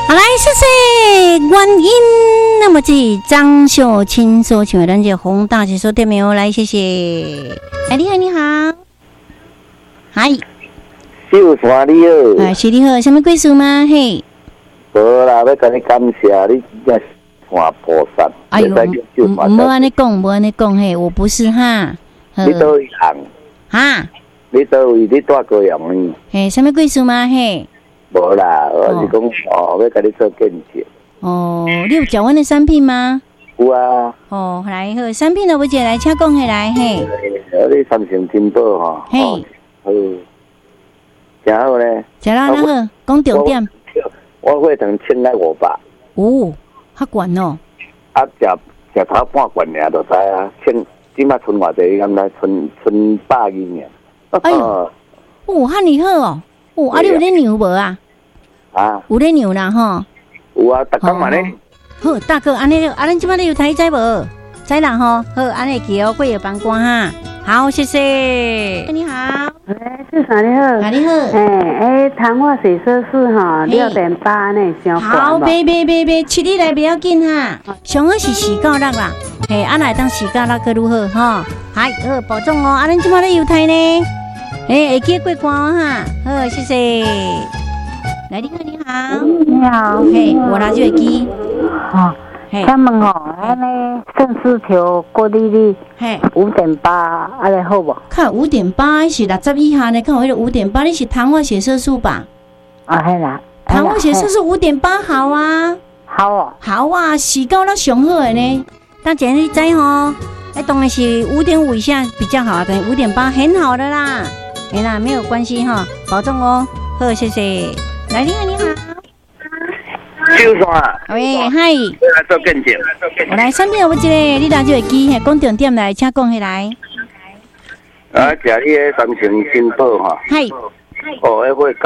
好来，谢谢原因。那么这张秀清所请咱这洪大姐说对没有？来，谢谢。哎，你好，你好，嗨， 秀山你好， 哎，是你好，什么贵事吗？嘿， 无啦，要跟你感谢你，真是看菩萨。 哎呦，无安尼讲，无安尼讲，嘿，我不是哈。 你倒位人？ 哈？ 你倒位？你住高雄呢？ 嘿，什么贵事吗？嘿。 无啦，我是讲要跟你做见证。 哦，你有食阮的产品吗？ 有啊。 哦，来好，产品了，我姐来，请讲起来嘿。 你三成金宝吼。 嘿。 好。真好呢。 食啦，那好，讲重点。 我血糖称来500。 哦，较悬哦。 啊，食头半罐尔就知啊，即摆剩偌济？敢若剩120尔。 哎呦，哦，遐尼好哦。哦，啊，你有咧牛无啊？ 啊， 有咧牛啦吼。 有啊，逐工嘛咧。 好，大哥，安尼，咱即摆咧有台知无？知啦吼。好，安尼记哦，过夜帮关哈。好，谢谢。你好。 哎，是啥你好？ 你好。 糖化血色素哈6.8呢，伤高。 好，别，吃你来不要紧哈。上好是496啦。嘿，安来当496个如何哈？好，好，保重哦。咱即摆咧有台呢。会记过关哈，好，谢谢。来，你好，你好， 你好， 嘿，我拿这个机， 哦，他们哦，安尼肾丝球过滤率， 嘿 5.8，安尼好不？ 看5.8是60以下呢，看我这5.8，你是糖化血色素吧？ 啊，系啦， 糖化血色素5.8好啊， 好哦， 好啊，496上好的呢。大姐你知吼？当然是5.5以下比较好，等于5.8很好的啦。没啦，没有关系哈，保重哦。好，谢谢。来，你好，你好。 秀山。 喂，嗨。 来做见证。 我来产品有一个，你拿这个机，讲重点来，请讲起来。 啊，食你个三成金宝哈。 嗨。 哦，迄会